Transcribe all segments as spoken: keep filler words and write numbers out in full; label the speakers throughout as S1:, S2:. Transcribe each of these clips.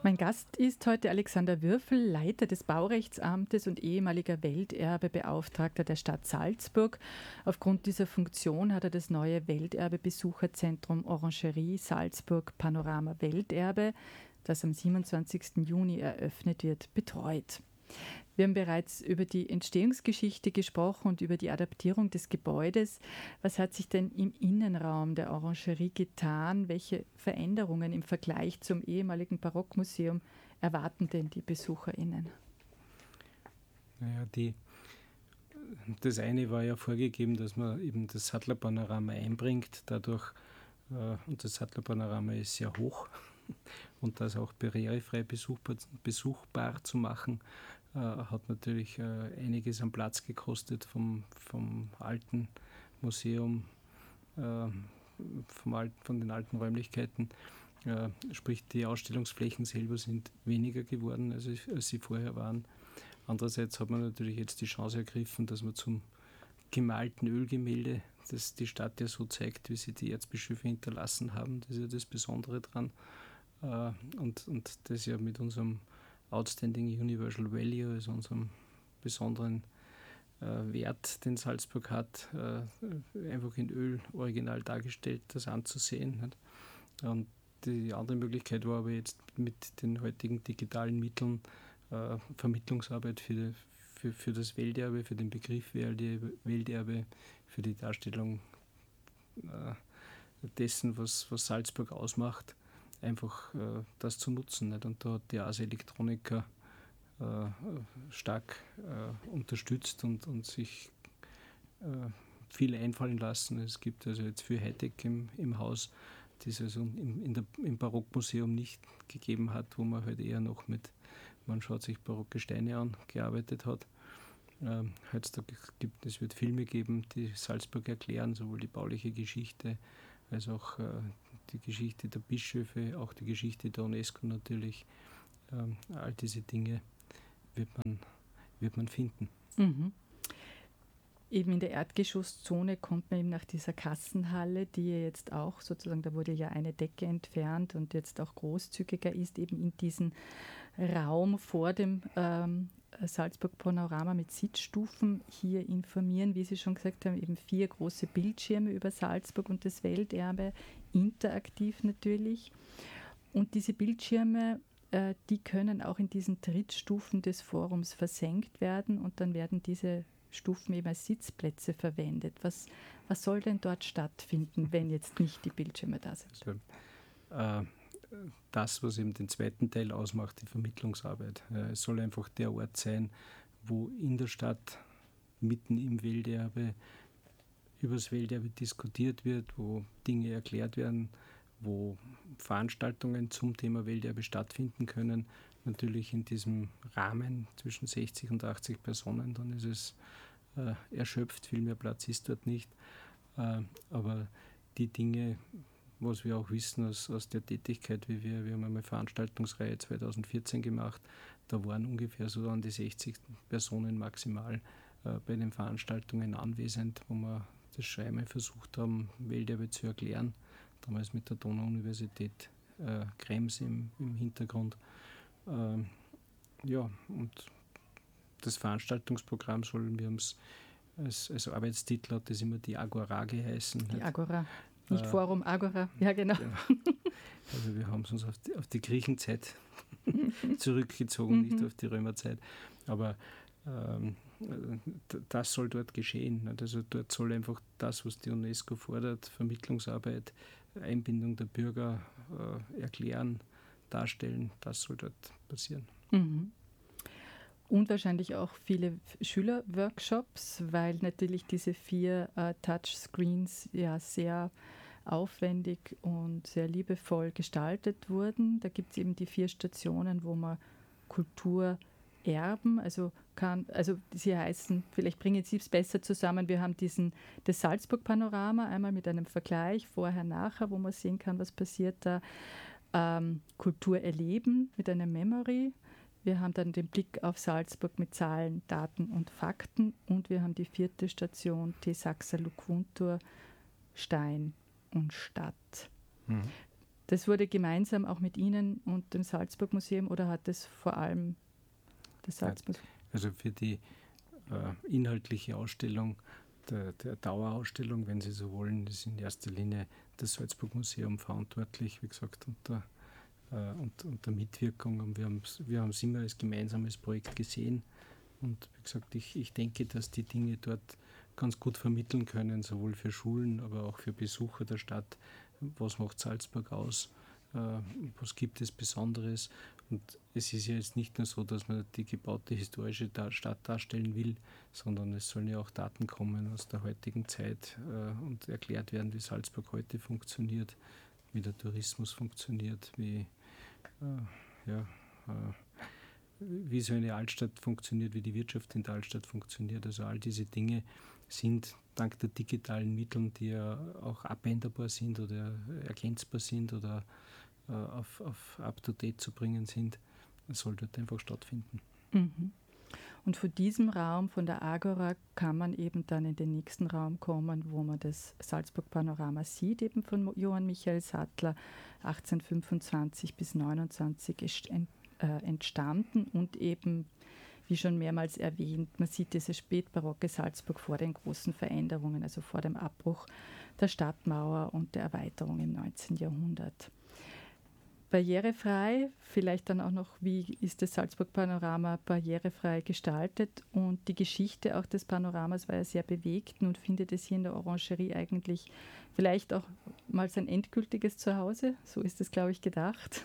S1: Mein Gast ist heute Alexander Würfel, Leiter des Baurechtsamtes und ehemaliger Welterbebeauftragter der Stadt Salzburg. Aufgrund dieser Funktion hat er das neue Welterbe-Besucherzentrum Orangerie Salzburg Panorama Welterbe, das am siebenundzwanzigsten Juni eröffnet wird, betreut. Wir haben bereits über die Entstehungsgeschichte gesprochen und über die Adaptierung des Gebäudes. Was hat sich denn im Innenraum der Orangerie getan? Welche Veränderungen im Vergleich zum ehemaligen Barockmuseum erwarten denn die BesucherInnen?
S2: Naja, die, das eine war ja vorgegeben, dass man eben das Sattlerpanorama einbringt, dadurch, äh, und das Sattlerpanorama ist sehr hoch, und das auch barrierefrei besuchbar, besuchbar zu machen, äh, hat natürlich äh, einiges an Platz gekostet vom, vom alten Museum, äh, vom alten, von den alten Räumlichkeiten. Äh, sprich, die Ausstellungsflächen selber sind weniger geworden, als, als sie vorher waren. Andererseits hat man natürlich jetzt die Chance ergriffen, dass man zum gemalten Ölgemälde, das die Stadt ja so zeigt, wie sie die Erzbischöfe hinterlassen haben, das ist ja das Besondere dran. Uh, und, und das ja mit unserem Outstanding Universal Value, also unserem besonderen uh, Wert, den Salzburg hat, uh, einfach in Öl original dargestellt, das anzusehen. Nicht? Und die andere Möglichkeit war aber jetzt mit den heutigen digitalen Mitteln uh, Vermittlungsarbeit für, für, für das Welterbe, für den Begriff Welterbe, für die Darstellung uh, dessen, was, was Salzburg ausmacht, einfach äh, das zu nutzen. Nicht? Und da hat die Ars Electronica äh, stark äh, unterstützt und, und sich äh, viel einfallen lassen. Es gibt also jetzt viel Hightech im, im Haus, die es also im, in der, im Barockmuseum nicht gegeben hat, wo man halt eher noch mit, man schaut sich barocke Steine an, gearbeitet hat. Ähm, heutzutage gibt es wird Filme geben, die Salzburg erklären, sowohl die bauliche Geschichte als auch äh, die Geschichte der Bischöfe, auch die Geschichte der UNESCO natürlich. Ähm, all diese Dinge wird man, wird man finden.
S1: Mhm. Eben in der Erdgeschosszone kommt man eben nach dieser Kassenhalle, die ja jetzt auch sozusagen, da wurde ja eine Decke entfernt und jetzt auch großzügiger ist, eben in diesen Raum vor dem ähm, Salzburg Panorama mit Sitzstufen hier informieren, wie Sie schon gesagt haben, eben vier große Bildschirme über Salzburg und das Welterbe, interaktiv natürlich. Und diese Bildschirme, äh, die können auch in diesen Trittstufen des Forums versenkt werden und dann werden diese Stufen eben als Sitzplätze verwendet. Was, was soll denn dort stattfinden, wenn jetzt nicht die Bildschirme da sind?
S2: Also, äh, das, was eben den zweiten Teil ausmacht, die Vermittlungsarbeit. Äh, es soll einfach der Ort sein, wo in der Stadt, mitten im Welterbe, über das Welterbe diskutiert wird, wo Dinge erklärt werden, wo Veranstaltungen zum Thema Welterbe stattfinden können. Natürlich in diesem Rahmen zwischen sechzig und achtzig Personen, dann ist es äh, erschöpft, viel mehr Platz ist dort nicht. Äh, aber die Dinge, was wir auch wissen aus, aus der Tätigkeit, wie wir, wir haben einmal Veranstaltungsreihe zweitausendvierzehn gemacht, da waren ungefähr so an die sechzig Personen maximal äh, bei den Veranstaltungen anwesend, wo wir das schon einmal versucht haben, Welterbe zu erklären, damals mit der Donau-Universität äh, Krems im, im Hintergrund. Äh, ja, und das Veranstaltungsprogramm soll, wir haben es als, als Arbeitstitel hat das immer die Agora geheißen.
S1: Die Agora. Nicht
S2: äh,
S1: Forum, Agora, ja genau.
S2: Ja. Also wir haben es uns auf die, auf die Griechenzeit zurückgezogen, nicht auf die Römerzeit. Aber ähm, das soll dort geschehen. Also dort soll einfach das, was die UNESCO fordert, Vermittlungsarbeit, Einbindung der Bürger äh, erklären, darstellen, das soll dort passieren.
S1: Mhm. Und wahrscheinlich auch viele Schülerworkshops, weil natürlich diese vier äh, Touchscreens ja sehr aufwendig und sehr liebevoll gestaltet wurden. Da gibt es eben die vier Stationen, wo man Kultur erben, also kann, also sie heißen, vielleicht bringen sie es besser zusammen, wir haben diesen, das Salzburg-Panorama, einmal mit einem Vergleich, vorher, nachher, wo man sehen kann, was passiert da, ähm, Kultur erleben mit einer Memory, wir haben dann den Blick auf Salzburg mit Zahlen, Daten und Fakten und wir haben die vierte Station, Te Saxa Loquuntur, Stein und Stadt. Mhm. Das wurde gemeinsam auch mit Ihnen und dem Salzburg-Museum oder hat es vor allem das Salzburg?
S2: Also für die äh, inhaltliche Ausstellung, der, der Dauerausstellung, wenn Sie so wollen, ist in erster Linie das Salzburg-Museum verantwortlich, wie gesagt, unter, äh, unter, unter Mitwirkung. Und wir haben es wir haben's immer als gemeinsames Projekt gesehen. Und wie gesagt, ich, ich denke, dass die Dinge dort ganz gut vermitteln können, sowohl für Schulen, aber auch für Besucher der Stadt. Was macht Salzburg aus? Äh, was gibt es Besonderes? Und es ist ja jetzt nicht nur so, dass man die gebaute historische Stadt darstellen will, sondern es sollen ja auch Daten kommen aus der heutigen Zeit äh, und erklärt werden, wie Salzburg heute funktioniert, wie der Tourismus funktioniert, wie, äh, ja, äh, wie so eine Altstadt funktioniert, wie die Wirtschaft in der Altstadt funktioniert. Also all diese Dinge sind dank der digitalen Mittel, die ja auch abänderbar sind oder ergänzbar sind oder äh, auf, auf up-to-date zu bringen sind, soll dort einfach stattfinden.
S1: Mhm. Und von diesem Raum, von der Agora, kann man eben dann in den nächsten Raum kommen, wo man das Salzburg-Panorama sieht, eben von Johann Michael Sattler, achtzehnhundertfünfundzwanzig bis neunundzwanzig entstanden und eben, wie schon mehrmals erwähnt, man sieht dieses spätbarocke Salzburg vor den großen Veränderungen, also vor dem Abbruch der Stadtmauer und der Erweiterung im neunzehnten Jahrhundert. Barrierefrei, vielleicht dann auch noch, wie ist das Salzburg-Panorama barrierefrei gestaltet, und die Geschichte auch des Panoramas war ja sehr bewegt. Nun findet es hier in der Orangerie eigentlich vielleicht auch mal sein endgültiges Zuhause, so ist es, glaube ich, gedacht.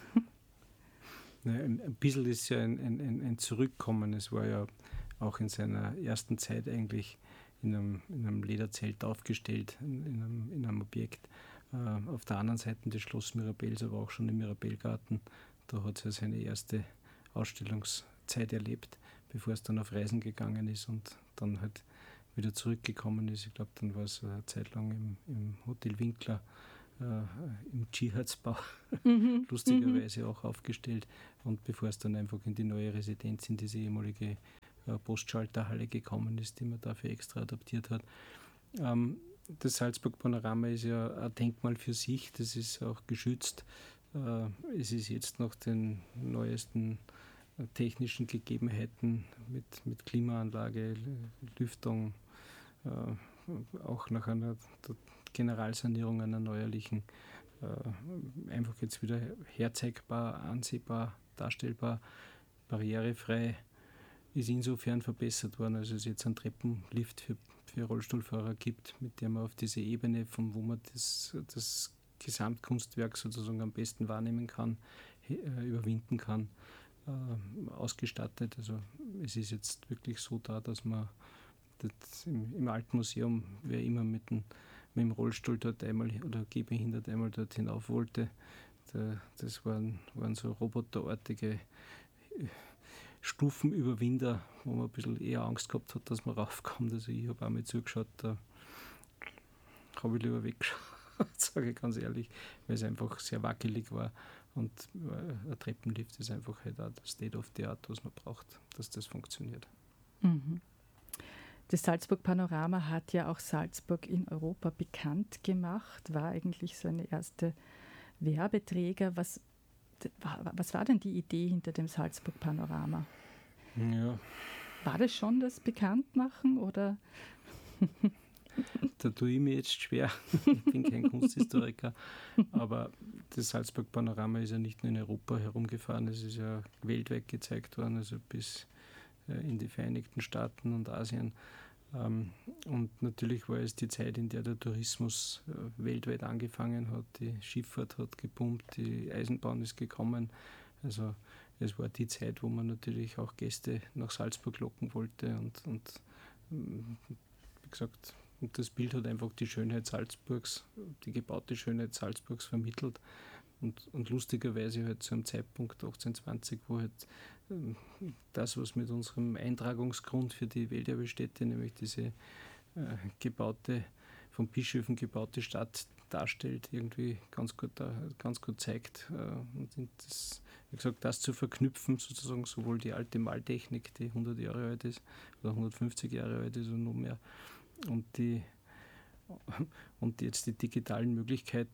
S2: Ja, ein bisschen ist ja ein, ein, ein Zurückkommen. Es war ja auch in seiner ersten Zeit eigentlich in einem, in einem Lederzelt aufgestellt, in, in, einem, in einem Objekt. Uh, auf der anderen Seite des Schloss Mirabells, aber auch schon im Mirabellgarten. Da hat es ja seine erste Ausstellungszeit erlebt, bevor es dann auf Reisen gegangen ist und dann halt wieder zurückgekommen ist. Ich glaube, dann war es eine Zeit lang im, im Hotel Winkler, uh, im Tschihatzbau, mhm. lustigerweise mhm. auch aufgestellt. Und bevor es dann einfach in die neue Residenz, in diese ehemalige uh, Postschalterhalle gekommen ist, die man dafür extra adaptiert hat. Um, Das Salzburg-Panorama ist ja ein Denkmal für sich, das ist auch geschützt. Es ist jetzt nach den neuesten technischen Gegebenheiten mit, mit Klimaanlage, Lüftung, auch nach einer Generalsanierung einer neuerlichen, einfach jetzt wieder herzeigbar, ansehbar, darstellbar, barrierefrei, ist insofern verbessert worden, also es jetzt einen Treppenlift für, für Rollstuhlfahrer gibt, mit dem man auf diese Ebene, von wo man das, das Gesamtkunstwerk sozusagen am besten wahrnehmen kann, äh, überwinden kann, äh, ausgestattet. Also es ist jetzt wirklich so da, dass man das im, im Alten Museum, wer immer mit dem, mit dem Rollstuhl dort einmal oder gehbehindert einmal dort hinauf wollte, da, das waren, waren so roboterartige Stufenüberwinder, wo man ein bisschen eher Angst gehabt hat, dass man raufkommt. Also ich habe auch mal zugeschaut, da habe ich lieber weggeschaut, sage ich ganz ehrlich, weil es einfach sehr wackelig war. Und ein Treppenlift ist einfach halt auch das State of the Art, was man braucht, dass das funktioniert.
S1: Mhm. Das Salzburg-Panorama hat ja auch Salzburg in Europa bekannt gemacht, war eigentlich so eine erste Werbeträger. Was Was war denn die Idee hinter dem Salzburg-Panorama?
S2: Ja.
S1: War das schon das Bekanntmachen oder?
S2: Da tue ich mir jetzt schwer. Ich bin kein Kunsthistoriker, aber das Salzburg-Panorama ist ja nicht nur in Europa herumgefahren, es ist ja weltweit gezeigt worden, also bis in die Vereinigten Staaten und Asien. Und natürlich war es die Zeit, in der der Tourismus weltweit angefangen hat. Die Schifffahrt hat geboomt, die Eisenbahn ist gekommen. Also es war die Zeit, wo man natürlich auch Gäste nach Salzburg locken wollte. Und, und wie gesagt, und das Bild hat einfach die Schönheit Salzburgs, die gebaute Schönheit Salzburgs vermittelt. Und, und lustigerweise halt zu einem Zeitpunkt achtzehnhundertzwanzig, wo halt das, was mit unserem Eintragungsgrund für die Welterbestätte, nämlich diese äh, gebaute, von Bischöfen gebaute Stadt darstellt, irgendwie ganz gut, ganz gut zeigt. Äh, und das, wie gesagt, das zu verknüpfen, sozusagen sowohl die alte Maltechnik, die hundert Jahre alt ist, oder hundertfünfzig Jahre alt ist und noch mehr, und, die, und jetzt die digitalen Möglichkeiten,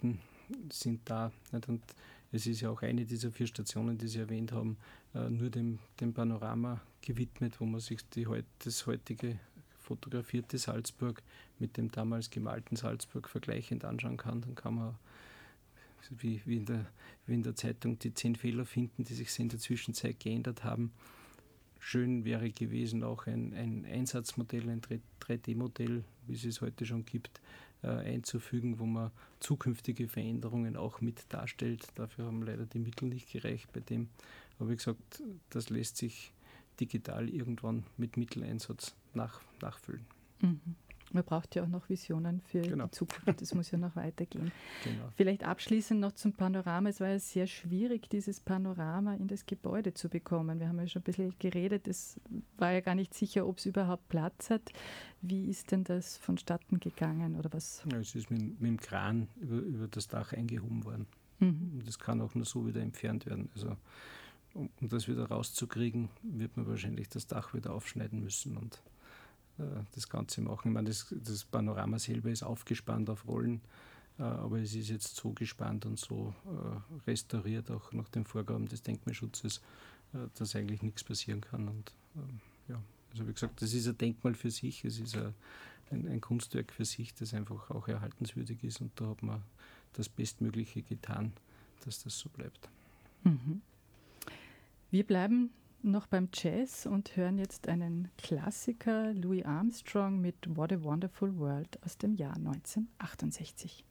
S2: sind da. Nicht? Und es ist ja auch eine dieser vier Stationen, die Sie erwähnt haben, äh, nur dem, dem Panorama gewidmet, wo man sich die, das heutige fotografierte Salzburg mit dem damals gemalten Salzburg vergleichend anschauen kann. Dann kann man wie, wie, in der, wie in der Zeitung die zehn Fehler finden, die sich in der Zwischenzeit geändert haben. Schön wäre gewesen auch ein, ein Einsatzmodell, ein drei D-Modell, wie es es heute schon gibt, äh, einzufügen, wo man zukünftige Veränderungen auch mit darstellt. Dafür haben leider die Mittel nicht gereicht bei dem. Aber wie gesagt, das lässt sich digital irgendwann mit Mitteleinsatz nach, nachfüllen.
S1: Mhm. Man braucht ja auch noch Visionen für genau. die Zukunft. Das muss ja noch weitergehen. Genau. Vielleicht abschließend noch zum Panorama. Es war ja sehr schwierig, dieses Panorama in das Gebäude zu bekommen. Wir haben ja schon ein bisschen geredet. Es war ja gar nicht sicher, ob es überhaupt Platz hat. Wie ist denn das vonstatten gegangen? Oder was?
S2: Ja, es ist mit, mit dem Kran über, über das Dach eingehoben worden.
S1: Mhm.
S2: Das kann auch nur so wieder entfernt werden. Also, um, um das wieder rauszukriegen, wird man wahrscheinlich das Dach wieder aufschneiden müssen und das Ganze machen. Ich meine, das, das Panorama selber ist aufgespannt auf Rollen, äh, aber es ist jetzt so gespannt und so äh, restauriert, auch nach den Vorgaben des Denkmalschutzes, äh, dass eigentlich nichts passieren kann. Und äh, ja, also wie gesagt, das ist ein Denkmal für sich, es ist ein, ein, ein Kunstwerk für sich, das einfach auch erhaltenswürdig ist, und da hat man das Bestmögliche getan, dass das so bleibt.
S1: Mhm. Wir bleiben noch beim Jazz und hören jetzt einen Klassiker, Louis Armstrong mit What a Wonderful World aus dem Jahr neunzehnhundertachtundsechzig.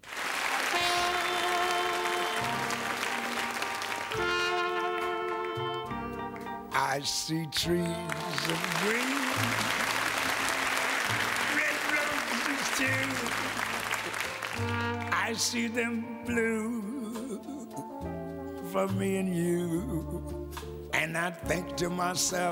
S3: I see trees of green, red roses too. I see them blue for me and you. And I think to myself,